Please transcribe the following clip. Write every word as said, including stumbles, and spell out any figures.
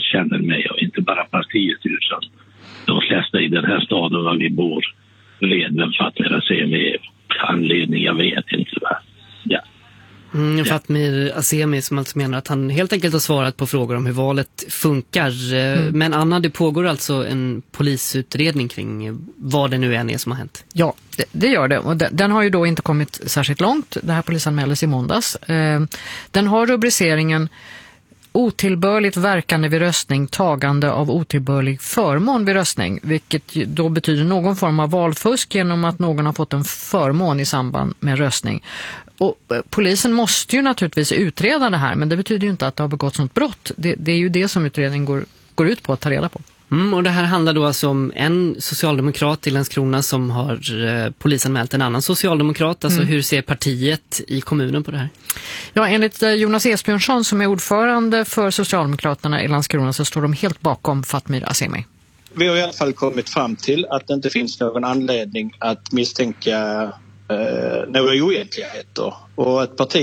känner mig, och inte bara partiet utan de flesta i den här staden där vi bor vet vem Fatmir Azemi är. Anledning, jag vet inte. Va? Ja. Mm, Fatmir Azemi som alltså menar att han helt enkelt har svarat på frågor om hur valet funkar. Mm. Men Anna, det pågår alltså en polisutredning kring vad det nu än är som har hänt. Ja, det, det gör det. Och den, den har ju då inte kommit särskilt långt. Det här polisanmäldes i måndags. Eh, den har rubriceringen otillbörligt verkande vid röstning, tagande av otillbörlig förmån vid röstning, vilket då betyder någon form av valfusk genom att någon har fått en förmån i samband med röstning. Och polisen måste ju naturligtvis utreda det här, men det betyder ju inte att det har begåtts något brott. Det, det är ju det som utredningen går, går ut på att ta reda på. Mm, och det här handlar då alltså om en socialdemokrat i Landskrona som har eh, polisanmält en annan socialdemokrat. Alltså mm. hur ser partiet i kommunen på det här? Ja, enligt eh, Jonas Esbjörnsson som är ordförande för Socialdemokraterna i Landskrona så står de helt bakom Fatmir Azemi. Vi har i alla fall kommit fram till att det inte finns någon anledning att misstänka eh, några oegentligheter. Och att parti